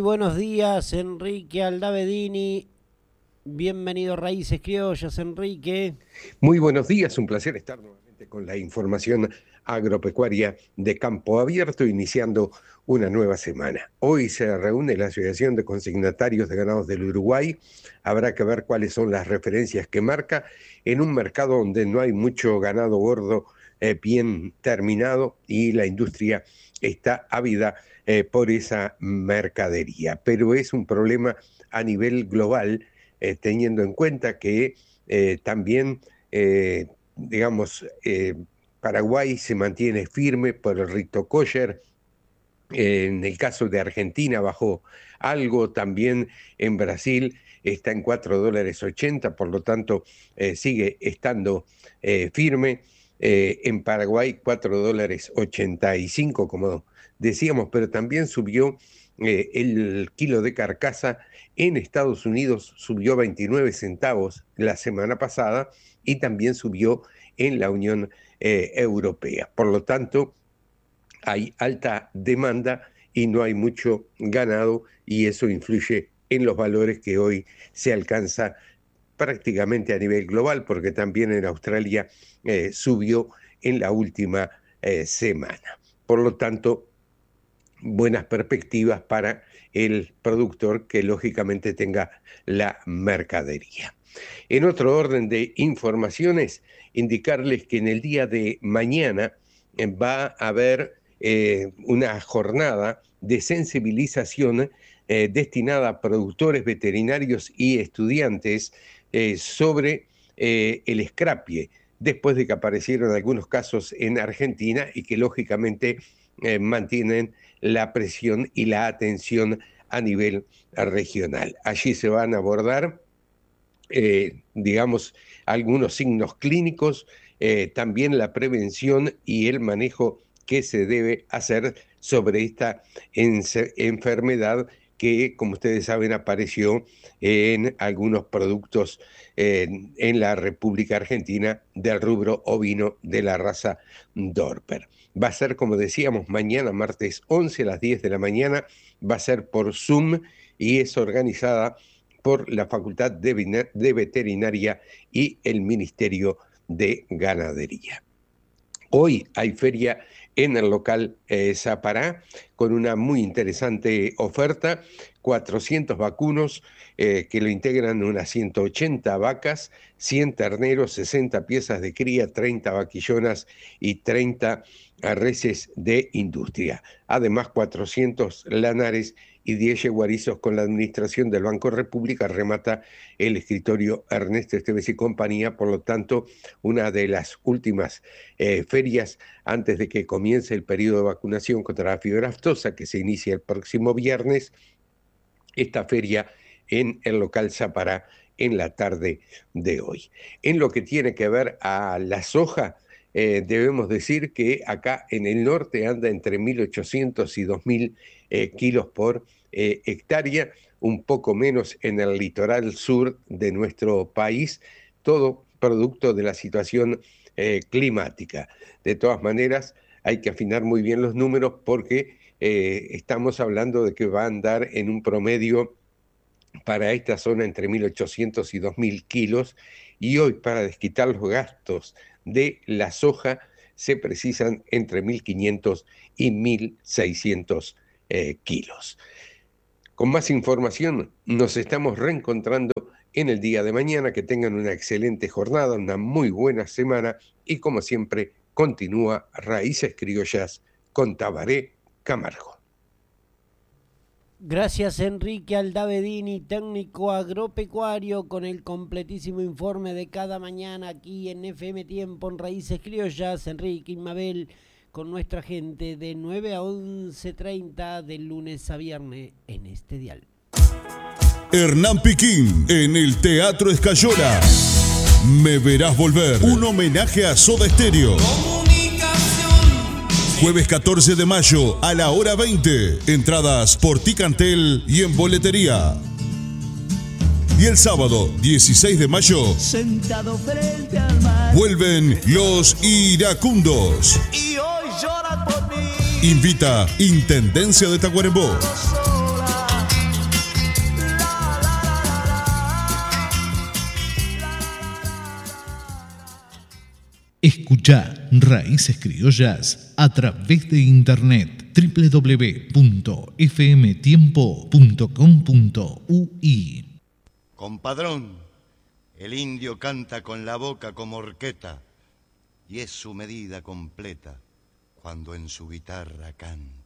buenos días, Enrique Aldavedini. Bienvenido a Raíces Criollas, Enrique. Muy buenos días, un placer estar nuevamente con la información agropecuaria de Campo Abierto, iniciando una nueva semana. Hoy se reúne la Asociación de Consignatarios de Ganados del Uruguay. Habrá que ver cuáles son las referencias que marca en un mercado donde no hay mucho ganado gordo bien terminado y la industria está ávida por esa mercadería. Pero es un problema a nivel global, teniendo en cuenta que también, Paraguay se mantiene firme por el rito kosher. En el caso de Argentina bajó algo, también en Brasil está en $4.80, por lo tanto sigue estando firme. En Paraguay $4.85, como decíamos, pero también subió el kilo de carcasa. En Estados Unidos subió 29 centavos la semana pasada y también subió en la Unión Europea. Por lo tanto, hay alta demanda y no hay mucho ganado, y eso influye en los valores que hoy se alcanza prácticamente a nivel global, porque también en Australia subió en la última semana. Por lo tanto, buenas perspectivas para el productor que lógicamente tenga la mercadería. En otro orden de informaciones, indicarles que en el día de mañana va a haber una jornada de sensibilización destinada a productores, veterinarios y estudiantes sobre el escrapie, después de que aparecieron algunos casos en Argentina y que lógicamente mantienen la presión y la atención a nivel regional. Allí se van a abordar, algunos signos clínicos, también la prevención y el manejo que se debe hacer sobre esta enfermedad que, como ustedes saben, apareció en algunos productos en la República Argentina del rubro ovino de la raza Dorper. Va a ser, como decíamos, mañana, martes 11 a las 10 de la mañana, va a ser por Zoom y es organizada por la Facultad de Veterinaria y el Ministerio de Ganadería. Hoy hay feria en el local Sapará con una muy interesante oferta, 400 vacunos que lo integran unas 180 vacas, 100 terneros, 60 piezas de cría, 30 vaquillonas y 30 reses de industria. Además, 400 lanares y 10 yeguarizos. Con la administración del Banco República remata el escritorio Ernesto Esteves y compañía. Por lo tanto, una de las últimas ferias antes de que comience el periodo de vacunación contra la fiebre aftosa, que se inicia el próximo viernes. Esta feria en el local Sapará en la tarde de hoy. En lo que tiene que ver a la soja, debemos decir que acá en el norte anda entre 1.800 y 2.000 kilos por hectárea, un poco menos en el litoral sur de nuestro país, todo producto de la situación climática. De todas maneras, hay que afinar muy bien los números porque estamos hablando de que va a andar en un promedio para esta zona entre 1.800 y 2.000 kilos, y hoy para desquitar los gastos de la soja se precisan entre 1.500 y 1.600 kilos. Con más información nos estamos reencontrando en el día de mañana. Que tengan una excelente jornada, una muy buena semana, y como siempre continúa Raíces Criollas con Tabaré Camargo. Gracias, Enrique Aldavedini, técnico agropecuario, con el completísimo informe de cada mañana aquí en FM Tiempo en Raíces Criollas. Enrique y Mabel con nuestra gente de 9 a 11:30 de lunes a viernes en este dial. Hernán Piquín en el Teatro Escayola. Me verás volver. Un homenaje a Soda Stereo. Jueves 14 de mayo a la hora 20. Entradas por Ticantel y en boletería. Y el sábado 16 de mayo, sentado frente al mar, vuelven Los Iracundos. Y hoy llora por mí. Invita Intendencia de Tacuarembó. Escuchá Raíces Criollas a través de internet www.fmtiempo.com.ui. Compadrón, el indio canta con la boca como horqueta y es su medida completa cuando en su guitarra canta.